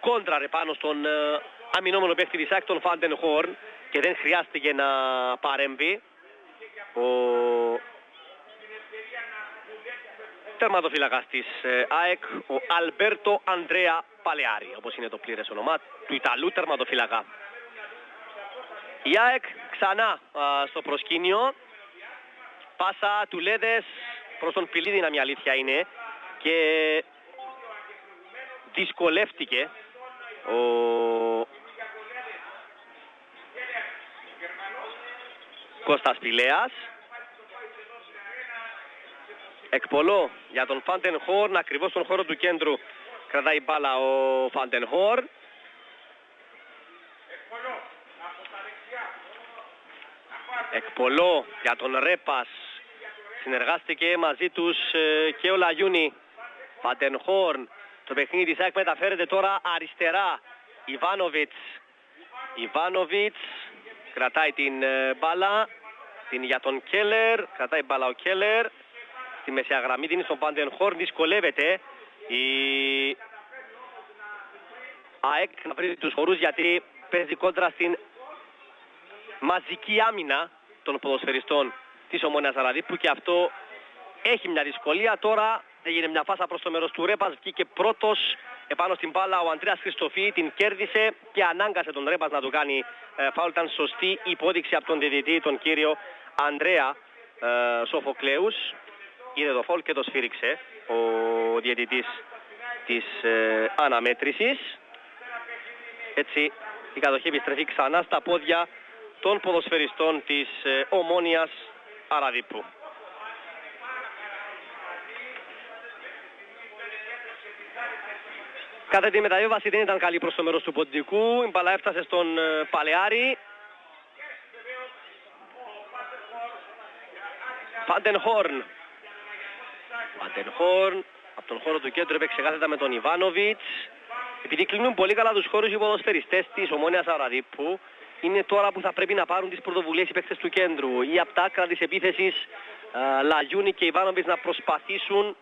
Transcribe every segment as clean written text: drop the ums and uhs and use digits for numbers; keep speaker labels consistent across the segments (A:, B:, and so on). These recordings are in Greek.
A: κόντραρε πάνω στον αμυνόμενο παίκτη της ΑΕΚ, τον Φάντεν Χόρν, και δεν χρειάστηκε να παρέμβει ο τερματοφύλακας της ΑΕΚ, ο Αλμπέρτο Ανδρέα Παλεάρη, όπως είναι το πλήρες όνομά του Ιταλού τερματοφύλακα. Η ΑΕΚ ξανά στο προσκήνιο. Πάσα του Λέδες προς τον Πιλίδηνα, μια αλήθεια είναι, και δυσκολεύτηκε ο Κώστας Πηλέας. Εκπολό για τον Φάντεν Χόρν, ακριβώς στον χώρο του κέντρου κρατάει μπάλα ο Φάντεν Χόρν. Εκπολό για τον Ρέπας, συνεργάστηκε μαζί τους και ο Λαγιούνι. Φάντεν Χόρν, το παιχνίδι της ΑΕΚ μεταφέρεται τώρα αριστερά. Ιβάνοβιτς κρατάει την μπάλα, την για τον Κέλλερ, κρατάει μπάλα ο Κέλλερ. Στη μεσαία γραμμή δίνει στον Φάντεν Χόρν, δυσκολεύεται η ΑΕΚ να βρει τους χορούς, γιατί παίζει κόντρα στην μαζική άμυνα των ποδοσφαιριστών της Ομόνοιας Αραδίππου, και αυτό έχει μια δυσκολία. Τώρα έγινε μια φάσα προς το μέρος του Ρέπας, βγήκε πρώτος επάνω στην μπάλα ο Ανδρέας Χριστοφή, την κέρδισε και ανάγκασε τον Ρέπας να του κάνει φάουλ. Ήταν σωστή υπόδειξη από τον διαιτητή, τον κύριο Ανδρέα Σοφοκλέους. Είδε το φάουλ και το σφύριξε ο διαιτητής της αναμέτρησης. Έτσι η κατοχή επιστρέφει ξανά στα πόδια των ποδοσφαιριστών της Ομόνοιας Αραδίππου. Κατά τη μεταβίβαση δεν ήταν καλή προς το μέρος του ποντικού. Η μπάλα έφτασε στον Παλεάρη. Φάντεν Χόρν από τον χώρο του κέντρου έπαιξε κάθετα με τον Ιβάνοβιτς. Επειδή κλείνουν πολύ καλά τους χώρους οι ποδοσφαιριστές της Ομόνοιας Αραδίππου, είναι τώρα που θα πρέπει να πάρουν τις πρωτοβουλίες οι παίκτες του κέντρου, ή από τα άκρα της επίθεσης Λαγιούνι και Ιβάνοβιτς να προσπαθήσουν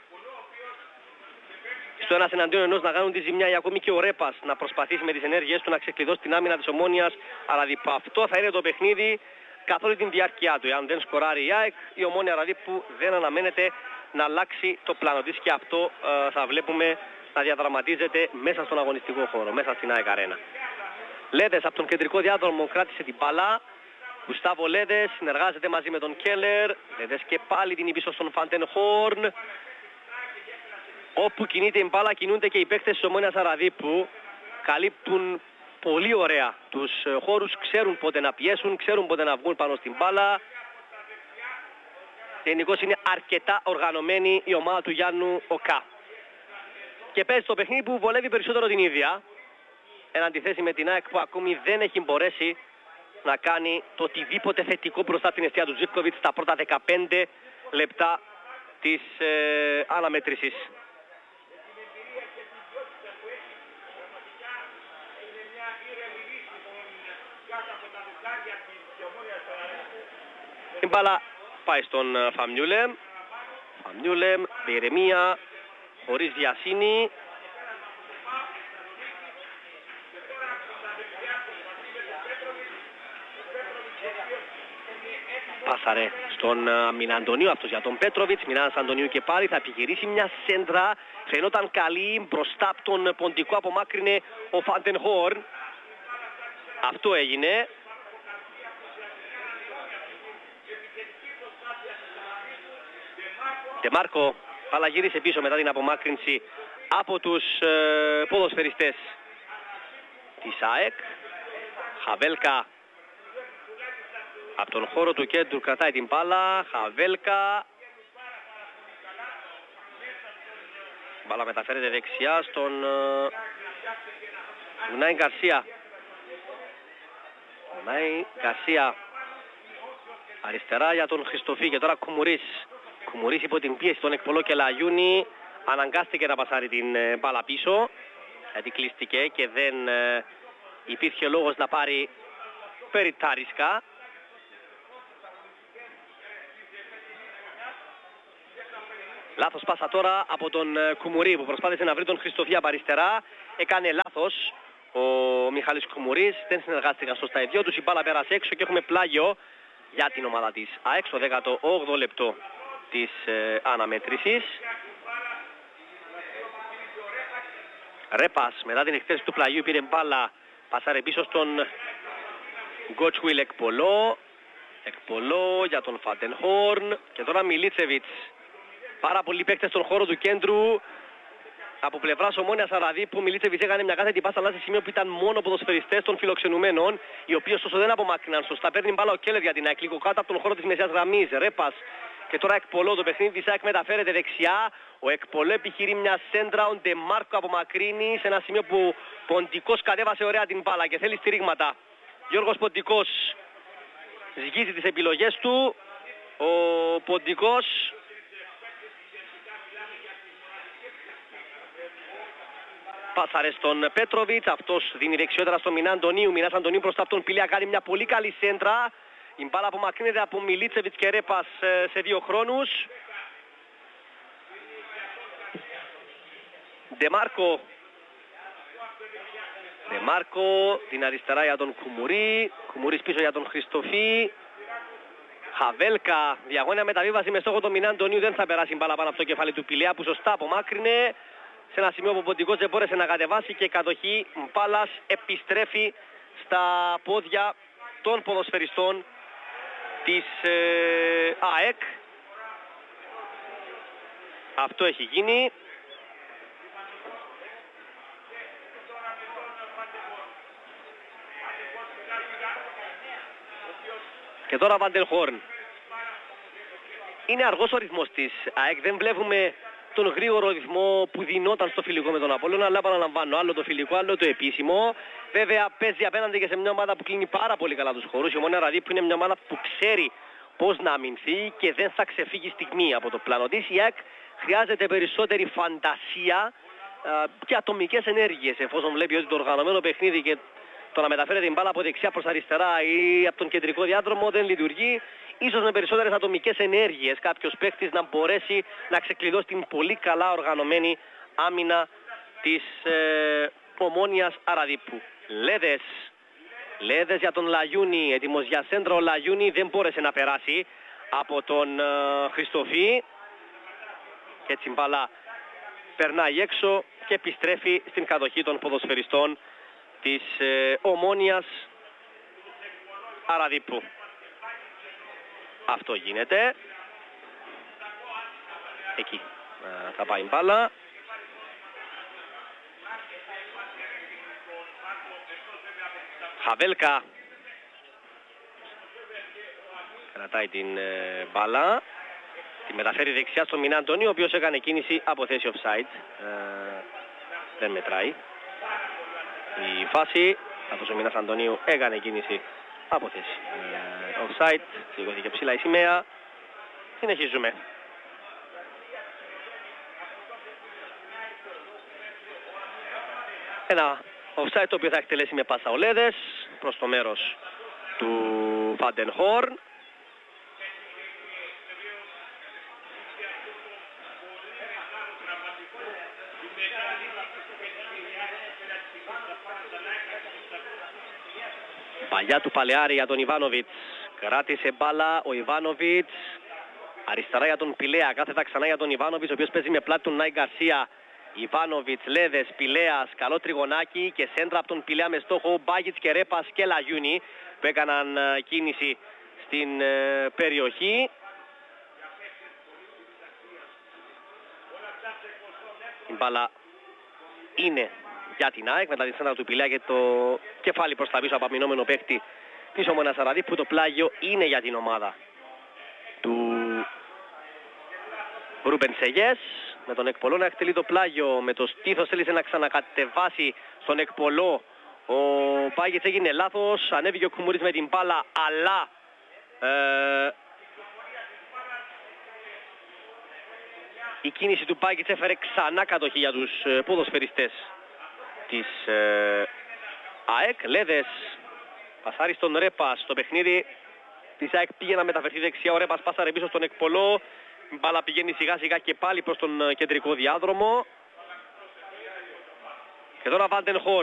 A: στο ένας εναντίον ενός να κάνουν τη ζημιά, ή ακόμη και ο Ρέπας να προσπαθήσει με τις ενέργειές του να ξεκλειδώσει την άμυνα της Ομόνοιας Αραδίππου. Αυτό θα είναι το παιχνίδι καθ' όλη την διάρκεια του. Αν δεν σκοράρει η ΑΕΚ, η Ομόνια Αραδίππου δεν αναμένεται να αλλάξει το πλάνο της, και αυτό θα βλέπουμε να διαδραματίζεται μέσα στον αγωνιστικό χώρο, μέσα στην ΑΕΚ Αρένα. Λέδες από τον κεντρικό διάδρομο κράτησε την μπάλα. Γκουστάβο Λέδες συνεργάζεται μαζί με τον Κέλλερ. Λέδες και πάλι την πίσω στον Φάντεν Χόρν. Όπου κινείται η μπάλα κινούνται και οι παίκτες της Ομόνοιας Αραδίππου. Καλύπτουν πολύ ωραία τους χώρους, ξέρουν πότε να πιέσουν, ξέρουν πότε να βγουν πάνω στην μπάλα. Γενικώς είναι αρκετά οργανωμένη η ομάδα του Γιάννου Οκά. Και παίζει το παιχνίδι που βολεύει περισσότερο την ίδια, εν αντιθέσει με την ΑΕΚ που ακόμη δεν έχει μπορέσει να κάνει το οτιδήποτε θετικό μπροστά την αιστεία του Ζίβκοβιτς στα πρώτα 15 λεπτά της αναμέτρησης. Η μπάλα πάει στον Φαμιούλεμ, Διερεμία, χωρίς βιασύνη. Πάσαρε στον Μιναντονίου, αυτός για τον Πέτροβιτς. Μινάς Αντωνίου και πάλι θα επιχειρήσει μια σέντρα. Φαινόταν καλή, μπροστά από τον ποντικό απομάκρυνε ο Φάντεν Χόρν. Αυτό έγινε. Ντεμάρκο παλαγύρισε πίσω μετά την απομάκρυνση από τους ποδοσφαιριστές της ΑΕΚ. Χαβέλκα από τον χώρο του κέντρου κρατάει την μπάλα. Χαβέλκα. Μπάλα μεταφέρεται δεξιά στον Ουνάι Γκαρσία. Ουνάι Γκαρσία αριστερά για τον Χριστοφή, και τώρα Κουμουρίς. Κουμουρίς υπό την πίεση των Εκπολό και Λαγιούνι αναγκάστηκε να πασάρει την μπάλα πίσω, γιατί κλείστηκε και δεν υπήρχε λόγος να πάρει περιττά ρίσκα. Λάθος πάσα τώρα από τον Κουμουρί που προσπάθησε να βρει τον Χριστοφή από αριστερά. Έκανε λάθος ο Μιχάλης Κουμουρής, δεν συνεργάστηκαν σωστά οι δυο τους. Η μπάλα πέρασε έξω και έχουμε πλάγιο για την ομάδα της ΑΕΚ στο 18ο λεπτό της αναμέτρησης. Ρέπας μετά την εκτέλεση του πλαγιού πήρε μπάλα, πασάρε πίσω στον Γκότσουιλ Εκπολό. Εκπολό για τον Φαντενχόρν και τώρα Μιλίτσεβιτς. Πάρα πολλοί παίκτες στον χώρο του κέντρου. Από πλευράς Ομόνοιας Αραδίππου, Μιλίτσεβιτς έκανε μια κάθετη πάσα, αλλά σε σημείο που ήταν μόνο ποδοσφαιριστές των φιλοξενουμένων, οι οποίοι ωστόσο δεν απομάκρυναν σωστά. Παίρνει μπάλα ο Κέλερ για την ΑΕΚ, λίγο κάτω από τον χώρο της μεσαίας γραμμής. Ρέπας και τώρα Εκπολό, το παιχνίδι της ΑΕΚ μεταφέρεται δεξιά. Ο Εκπολό επιχειρεί μια σέντρα, ο Ντεμάρκο απομακρύνει σε ένα σημείο που Ποντικός κατέβασε ωραία την μπάλα και θέλει στηρίγματα. Γιώργος Ποντικός ζυγίζει τις επιλογές του. Ο Ποντικός πάσαρε στον Πέτροβιτς, αυτός δίνει δεξιότερα στον Μινά Αντωνίου. Μινάς Αντωνίου μπροστά από τον Πηλέα κάνει μια πολύ καλή σέντρα. Η μπάλα απομακρύνεται από Μιλίτσεβιτς και Ρέπας σε δύο χρόνους. Ντεμάρκο. Ντεμάρκο, την αριστερά για τον Κουμουρί. Κουμουρής πίσω για τον Χριστοφή. Χαβέλκα, διαγώνια μεταβίβαση με στόχο τον Μινά Αντωνίου. Δεν θα περάσει μπάλα πάνω από το κεφάλι του Πηλέα που σωστά απομάκρυνε. Σε ένα σημείο που ο Ποντικός δεν μπόρεσε να κατεβάσει και η κατοχή μπάλας επιστρέφει στα πόδια των ποδοσφαιριστών της ΑΕΚ. Αυτό έχει γίνει. Και τώρα Βαντελχόρν. Είναι αργός ο ρυθμός της ΑΕΚ, δεν βλέπουμε τον γρήγορο ρυθμό που δινόταν στο φιλικό με τον Απόλλωνα, αλλά επαναλαμβάνω, άλλο το φιλικό, άλλο το επίσημο. Βέβαια παίζει απέναντι και σε μια ομάδα που κλείνει πάρα πολύ καλά τους χώρους. Η Ομόνια Αραδίππου είναι μια ομάδα που ξέρει πώς να αμυνθεί και δεν θα ξεφύγει στιγμή από το πλάνο της. Η ΑΕΚ χρειάζεται περισσότερη φαντασία και ατομικές ενέργειες, εφόσον βλέπει ότι το οργανωμένο παιχνίδι και το να μεταφέρεται την μπάλα από δεξιά προς αριστερά ή από τον κεντρικό διάδρομο δεν λειτουργεί. Ίσως με περισσότερες ατομικές ενέργειες κάποιος παίκτης να μπορέσει να ξεκλειδώσει την πολύ καλά οργανωμένη άμυνα της Ομόνοιας Αραδίππου. Λέδες για τον Λαγιούνι, έτοιμος για σέντρο. Ο Λαγιούνι δεν μπόρεσε να περάσει από τον Χριστοφή και έτσι μπάλα περνάει έξω και επιστρέφει στην κατοχή των ποδοσφαιριστών της Ομόνοιας Αραδίππου. Αυτό γίνεται. Εκεί θα πάει μπάλα. Χαβέλκα κρατάει την μπάλα. Τη μεταφέρει δεξιά στον Μινά Αντωνίου, ο οποίος έκανε κίνηση από θέση offside. Δεν μετράει η φάση, καθώς ο Μινάς Αντωνίου έκανε κίνηση από θέση offside. Σηκώθηκε ψηλά η σημαία. Συνεχίζουμε. Ένα offside το οποίο θα εκτελέσει με πάσα ο Λέδες προς το μέρος του Φαντενχόρν. Παλιά του Παλαιάρη για τον Ιβάνοβιτς. Κράτησε μπάλα ο Ιβάνοβιτς. Αριστερά για τον Πηλέα. Κάθετα ξανά για τον Ιβάνοβιτς, ο οποίος παίζει με πλάτη τον Νάι Γκαρσία. Ιβάνοβιτς, Λέδες, Πηλέας, καλό τριγωνάκι και σέντρα από τον Πηλέα με στόχο Μπάγιτς και Ρέπας και Λαγιούνι που έκαναν κίνηση στην περιοχή. Η μπάλα είναι για την ΑΕΚ μετά τη σέντρα του Πηλέα και το κεφάλι προς τα πίσω από αμυνόμενο παίκτη της Ομόνοιας Αραδίππου, που το πλάγιο είναι για την ομάδα του Ρούμπεν Σεγιές. Με τον Εκπολό να εκτελεί το πλάγιο, με το στήθος θέλησε να ξανακατεβάσει στον Εκπολό. Ο Πάγιτς έγινε λάθος, ανέβηκε ο Κουμουρής με την μπάλα, αλλά η κίνηση του Πάγιτς έφερε ξανά κατοχή για τους ποδοσφαιριστές της ΑΕΚ. Λέδες πασάρει στον Ρέπα στο παιχνίδι της ΑΕΚ, πήγε να μεταφερθεί δεξιά. Ο Ρέπας πάσαρε πίσω στον Εκπολό. Η μπάλα πηγαίνει σιγά σιγά και πάλι προς τον κεντρικό διάδρομο. Και τώρα Βάντεν Χορ.